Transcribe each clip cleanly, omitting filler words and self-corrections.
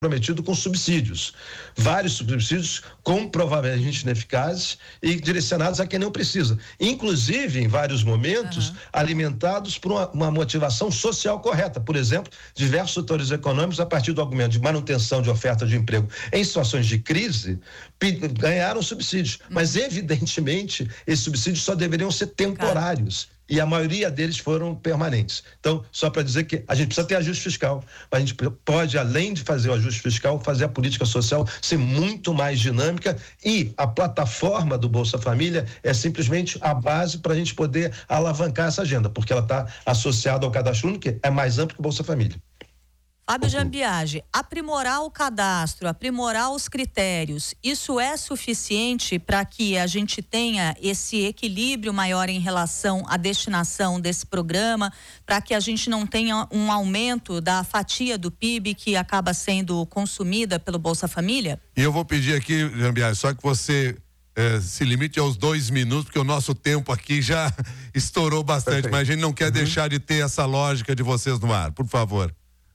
prometido com subsídios, vários subsídios comprovadamente ineficazes e direcionados a quem não precisa, inclusive em vários momentos alimentados por uma motivação social correta. Por exemplo, diversos setores econômicos, a partir do argumento de manutenção de oferta de emprego em situações de crise, ganharam subsídios, mas evidentemente esses subsídios só deveriam ser temporários. E a maioria deles foram permanentes. Então, só para dizer que a gente precisa ter ajuste fiscal, mas a gente pode, além de fazer o ajuste fiscal, fazer a política social ser muito mais dinâmica, e a plataforma do Bolsa Família é simplesmente a base para a gente poder alavancar essa agenda, porque ela está associada ao cadastro único, que é mais amplo que o Bolsa Família. Fábio Giambiagi, aprimorar o cadastro, aprimorar os critérios, isso é suficiente para que a gente tenha esse equilíbrio maior em relação à destinação desse programa, para que a gente não tenha um aumento da fatia do PIB que acaba sendo consumida pelo Bolsa Família? E eu vou pedir aqui, Giambiagi, só que você se limite aos 2 minutos, porque o nosso tempo aqui já estourou bastante. Perfeito. Mas a gente não quer deixar de ter essa lógica de vocês no ar. Por favor.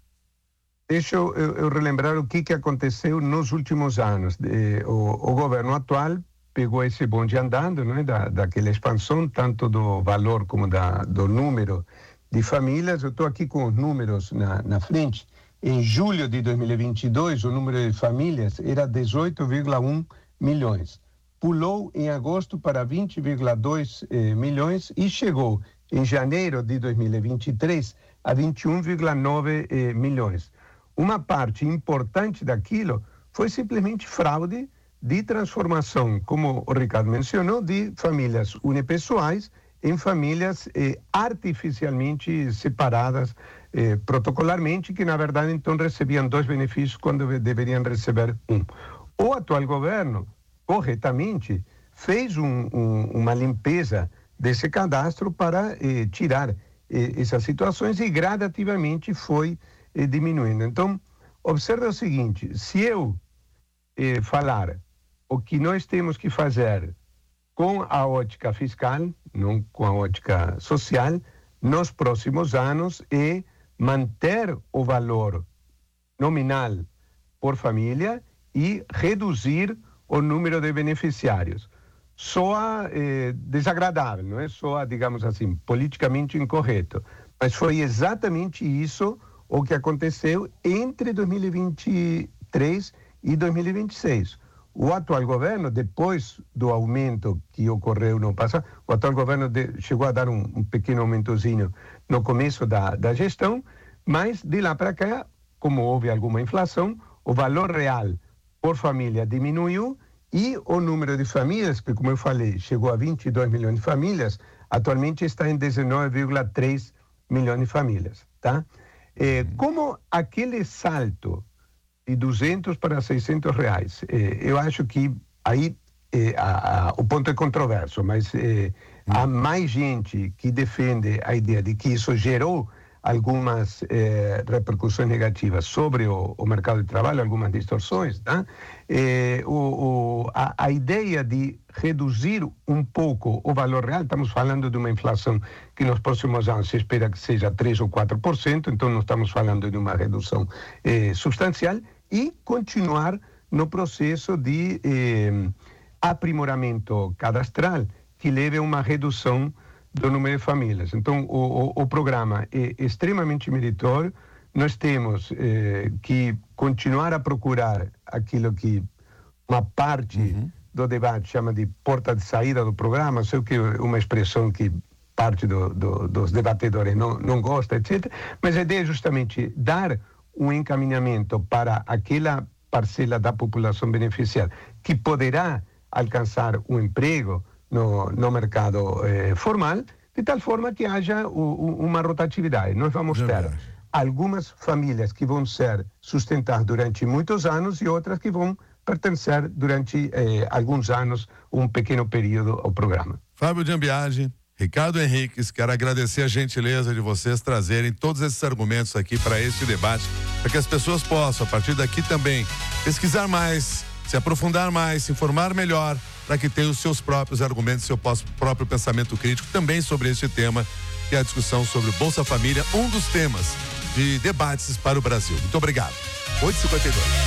Deixa eu relembrar o que aconteceu nos últimos anos. O governo atual pegou esse bonde andando, não é? Daquela expansão, tanto do valor como do número de famílias. Eu estou aqui com os números na frente. Em julho de 2022, o número de famílias era 18,1 milhões. Pulou em agosto para 20,2 milhões e chegou em janeiro de 2023 a 21,9 milhões. Uma parte importante daquilo foi simplesmente fraude de transformação, como o Ricardo mencionou, de famílias unipessoais em famílias artificialmente separadas protocolarmente, que na verdade então recebiam 2 benefícios quando deveriam receber 1. O atual governo, corretamente, fez uma limpeza desse cadastro para tirar essas situações e gradativamente foi diminuindo. Então, observe o seguinte: se eu falar o que nós temos que fazer com a ótica fiscal, não com a ótica social, nos próximos anos, é manter o valor nominal por família e reduzir o número de beneficiários. Soa desagradável, não é? Soa, digamos assim, politicamente incorreto, mas foi exatamente isso o que aconteceu entre 2023 e 2026. O atual governo, depois do aumento que ocorreu no passado, o atual governo chegou a dar um pequeno aumentozinho no começo da gestão, mas de lá para cá, como houve alguma inflação, o valor real por família diminuiu e o número de famílias, que como eu falei, chegou a 22 milhões de famílias, atualmente está em 19,3 milhões de famílias, tá? Como aquele salto de 200 para 600 reais, eu acho que aí o ponto é controverso, mas há mais gente que defende a ideia de que isso gerou algumas repercussões negativas sobre o mercado de trabalho, algumas distorções, tá? A ideia de reduzir um pouco o valor real, estamos falando de uma inflação que nos próximos anos se espera que seja 3 ou 4%, então não estamos falando de uma redução substancial, e continuar no processo de aprimoramento cadastral que leve a uma redução do número de famílias. Então, o programa é extremamente meritório. Nós temos que continuar a procurar aquilo que uma parte do debate chama de porta de saída do programa. Sei que é uma expressão que parte dos debatedores não gosta, etc. Mas a ideia é justamente dar um encaminhamento para aquela parcela da população beneficiária que poderá alcançar um emprego no mercado formal, de tal forma que haja uma rotatividade. Nós vamos ter algumas famílias que vão ser sustentadas durante muitos anos e outras que vão pertencer durante alguns anos, um pequeno período ao programa. Fábio Giambiagi, Ricardo Henriques, quero agradecer a gentileza de vocês trazerem todos esses argumentos aqui para este debate, para que as pessoas possam, a partir daqui também, pesquisar mais, se aprofundar mais, se informar melhor, para que tenha os seus próprios argumentos, seu próprio pensamento crítico também sobre este tema, que é a discussão sobre Bolsa Família, um dos temas de debates para o Brasil. Muito obrigado. 8h52.